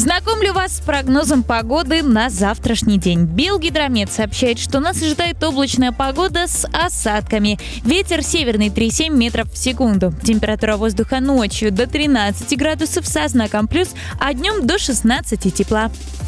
Знакомлю вас с прогнозом погоды на завтрашний день. Белгидромет сообщает, что нас ожидает облачная погода с осадками. Ветер северный 3,7 метров в секунду. Температура воздуха ночью до 13 градусов со знаком плюс, а днем до 16 тепла.